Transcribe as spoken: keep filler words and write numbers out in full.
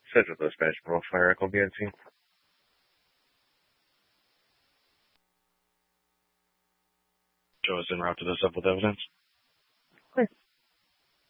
Central Dispatch, Roll Fire Echo B N C. Joe is en route to the sub with evidence.